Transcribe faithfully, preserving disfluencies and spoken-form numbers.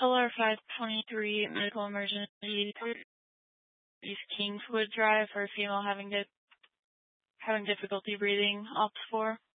L R five twenty-three medical emergency, East Kingswood Drive for a female having di- having difficulty breathing, opt for.